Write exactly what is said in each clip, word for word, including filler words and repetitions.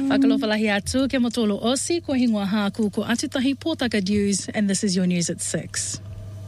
Whakalofalahi atu ke motolo osi ko hingoa haku ko atutahi Pōtaka News, and this is your news at six.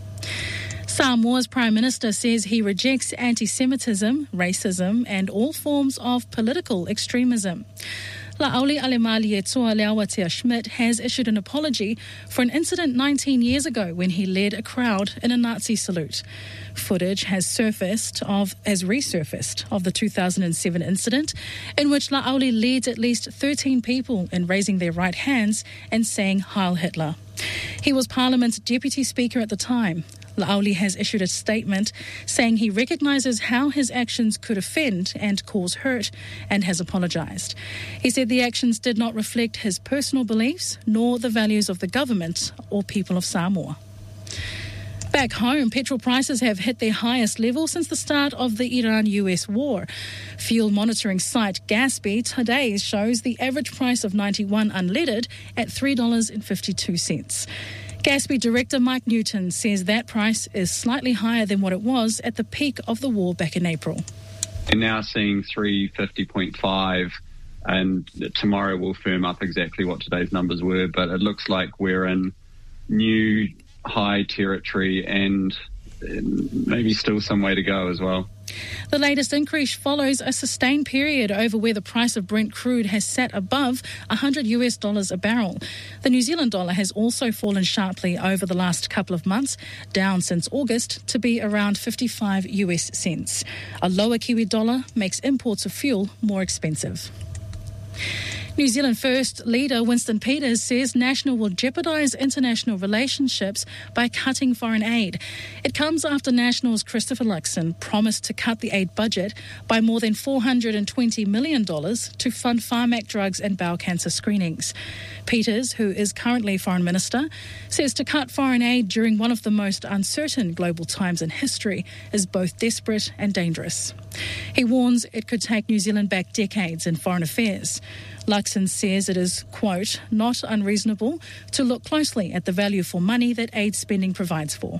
Samoa's Prime Minister says he rejects anti-Semitism, racism and all forms of political extremism. La'auli Alemalietoa Leawatea Schmidt has issued an apology for an incident nineteen years ago when he led a crowd in a Nazi salute. Footage has surfaced of has resurfaced of the two thousand seven incident in which La'auli led at least thirteen people in raising their right hands and saying Heil Hitler. He was Parliament's Deputy Speaker at the time. La'auli has issued a statement saying he recognises how his actions could offend and cause hurt and has apologised. He said the actions did not reflect his personal beliefs nor the values of the government or people of Samoa. Back home, petrol prices have hit their highest level since the start of the Iran U S war. Fuel monitoring site Gaspy today shows the average price of ninety-one unleaded at three dollars and fifty-two cents. Gaspy Director Mike Newton says that price is slightly higher than what it was at the peak of the war back in April. We're now seeing three fifty point five, and tomorrow will firm up exactly what today's numbers were, but it looks like we're in new high territory and maybe still some way to go as well. The latest increase follows a sustained period over where the price of Brent crude has sat above one hundred US dollars a barrel. The New Zealand dollar has also fallen sharply over the last couple of months, down since August to be around fifty-five US cents. A lower Kiwi dollar makes imports of fuel more expensive. New Zealand First leader Winston Peters says National will jeopardise international relationships by cutting foreign aid. It comes after National's Christopher Luxon promised to cut the aid budget by more than four hundred twenty million dollars to fund Pharmac drugs and bowel cancer screenings. Peters, who is currently Foreign Minister, says to cut foreign aid during one of the most uncertain global times in history is both desperate and dangerous. He warns it could take New Zealand back decades in foreign affairs. Luxon says it is, quote, not unreasonable to look closely at the value for money that aid spending provides for.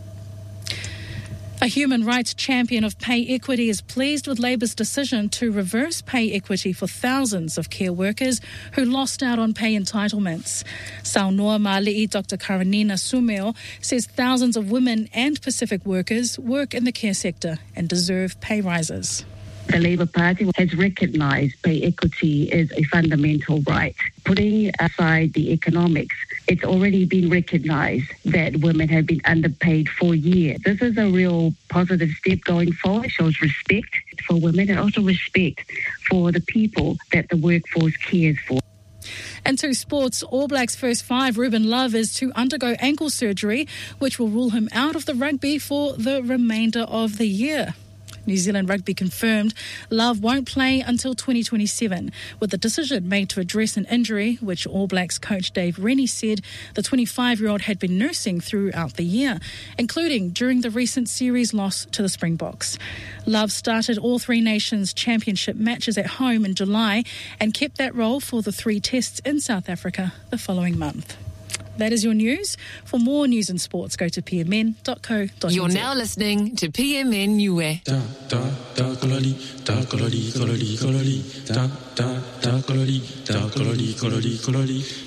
A human rights champion of pay equity is pleased with Labour's decision to reverse pay equity for thousands of care workers who lost out on pay entitlements. Saunoa Mali'i Doctor Karanina Sumeo says thousands of women and Pacific workers work in the care sector and deserve pay rises. The Labour Party has recognised pay equity as a fundamental right. Putting aside the economics, it's already been recognised that women have been underpaid for years. This is a real positive step going forward. It shows respect for women and also respect for the people that the workforce cares for. And to sports, All Blacks first five, Ruben Love is to undergo ankle surgery, which will rule him out of the rugby for the remainder of the year. New Zealand Rugby confirmed Love won't play until twenty twenty-seven, with the decision made to address an injury which All Blacks coach Dave Rennie said the twenty-five-year-old had been nursing throughout the year, including during the recent series loss to the Springboks. Love started all three nations championship matches at home in July and kept that role for the three tests in South Africa the following month. That is your news. For more news and sports, go to p m n dot co dot n z. You're now listening to P M N Niue. Da da da kolori, da kolori, kolori, kolori, da da da kolori, da kolori, kolori, kolori.